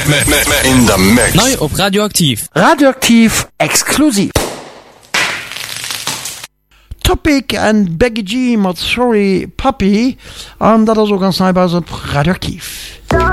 In the mix. Neu op Radioaktiv. Radioaktiv exklusiv. Topic and Becky G mat Sorry Puppy. Und dat is ook ganz neibaar op Radioaktiv.